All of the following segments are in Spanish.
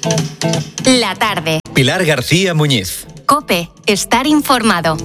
La tarde. Pilar García Muñiz. COPE. Estar informado.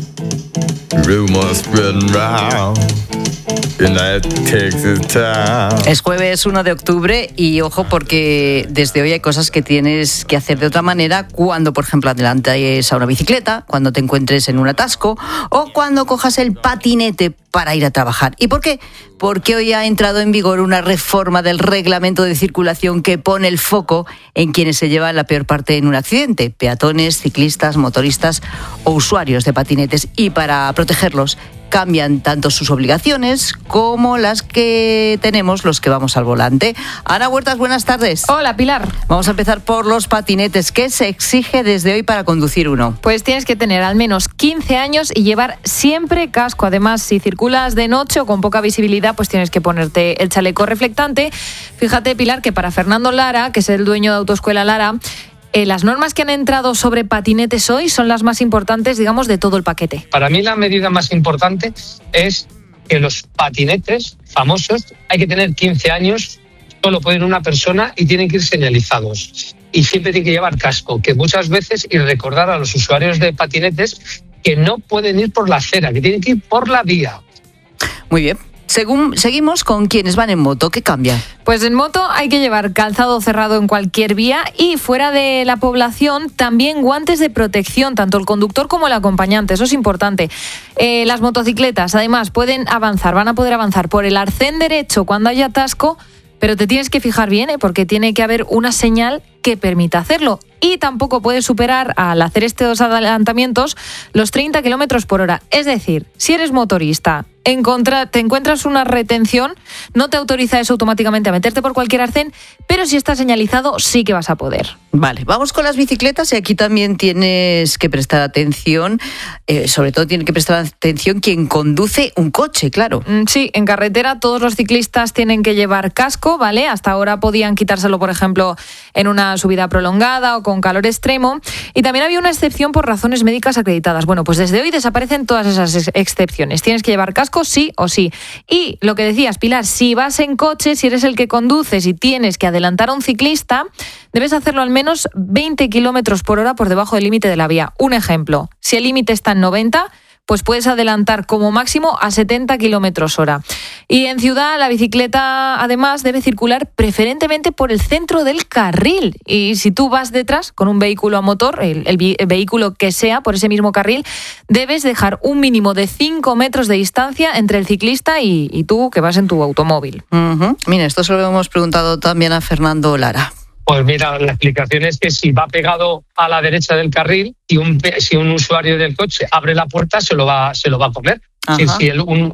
Es jueves 1 de octubre y ojo porque desde hoy hay cosas que tienes que hacer de otra manera cuando, por ejemplo, adelantes a una bicicleta, cuando te encuentres en un atasco o cuando cojas el patinete para ir a trabajar. ¿Y por qué? Porque hoy ha entrado en vigor una reforma del reglamento de circulación que pone el foco en quienes se llevan la peor parte en un accidente: peatones, ciclistas, motoristas o usuarios de patinetes. Y para protegerlos cambian tanto sus obligaciones como las que tenemos los que vamos al volante. Ana Huertas, buenas tardes. Hola, Pilar. Vamos a empezar por los patinetes. ¿Qué se exige desde hoy para conducir uno? Pues tienes que tener al menos 15 años y llevar siempre casco. Además, si circulas de noche o con poca visibilidad, pues tienes que ponerte el chaleco reflectante. Fíjate, Pilar, que para Fernando Lara, que es el dueño de Autoescuela Lara, las normas que han entrado sobre patinetes hoy son las más importantes, digamos, de todo el paquete. Para mí la medida más importante es que los patinetes famosos hay que tener 15 años, solo puede ir una persona y tienen que ir señalizados. Y siempre tienen que llevar casco, que muchas veces, y recordar a los usuarios de patinetes que no pueden ir por la acera, que tienen que ir por la vía. Muy bien. Seguimos con quienes van en moto. ¿Qué cambia? Pues en moto hay que llevar calzado cerrado en cualquier vía y fuera de la población también guantes de protección, tanto el conductor como el acompañante. Eso es importante. Las motocicletas además van a poder avanzar por el arcén derecho cuando haya atasco, pero te tienes que fijar bien, porque tiene que haber una señal que permita hacerlo. Y tampoco puedes superar, al hacer estos adelantamientos, los 30 kilómetros por hora. Es decir, si eres motorista, te encuentras una retención, no te autoriza eso automáticamente a meterte por cualquier arcén, pero si está señalizado sí que vas a poder. Vale, vamos con las bicicletas y aquí también tienes que prestar atención, sobre todo tiene que prestar atención quien conduce un coche, claro. Sí, en carretera todos los ciclistas tienen que llevar casco, ¿vale? Hasta ahora podían quitárselo, por ejemplo, en una subida prolongada o con calor extremo, y también había una excepción por razones médicas acreditadas. Bueno, pues desde hoy desaparecen todas esas excepciones. Tienes que llevar casco sí o sí. Y lo que decías, Pilar, si vas en coche, si eres el que conduces y tienes que adelantar a un ciclista, debes hacerlo al menos 20 kilómetros por hora por debajo del límite de la vía. Un ejemplo, si el límite está en 90, pues puedes adelantar como máximo a 70 kilómetros hora. Y en ciudad la bicicleta además debe circular preferentemente por el centro del carril. Y si tú vas detrás con un vehículo a motor, el vehículo que sea por ese mismo carril, debes dejar un mínimo de 5 metros de distancia entre el ciclista y tú que vas en tu automóvil. Mira, esto se lo hemos preguntado también a Fernando Lara. Pues mira, la explicación es que si va pegado a la derecha del carril y si un usuario del coche abre la puerta, se lo va a comer. Si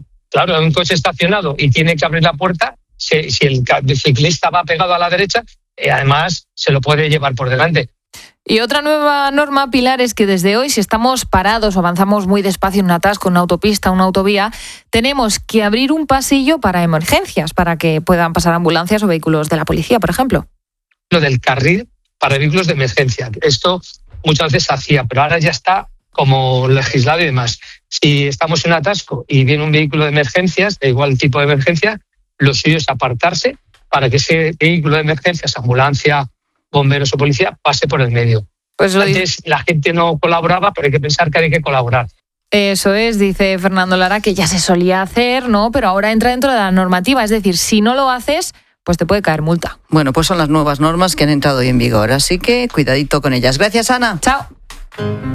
un coche estacionado y tiene que abrir la puerta, si el ciclista va pegado a la derecha, además se lo puede llevar por delante. Y otra nueva norma, Pilar, es que desde hoy, si estamos parados o avanzamos muy despacio en un atasco, en una autopista, una autovía, tenemos que abrir un pasillo para emergencias, para que puedan pasar ambulancias o vehículos de la policía, por ejemplo. Lo del carril para vehículos de emergencia. Esto muchas veces se hacía, pero ahora ya está como legislado y demás. Si estamos en un atasco y viene un vehículo de emergencias, de igual tipo de emergencia, lo suyo es apartarse para que ese vehículo de emergencias, ambulancia, bomberos o policía, pase por el medio. Pues antes la gente no colaboraba, pero hay que pensar que hay que colaborar. Eso es, dice Fernando Lara, que ya se solía hacer, ¿no? Pero ahora entra dentro de la normativa. Es decir, si no lo haces, pues te puede caer multa. Bueno, pues son las nuevas normas que han entrado hoy en vigor, así que cuidadito con ellas. Gracias, Ana. Chao.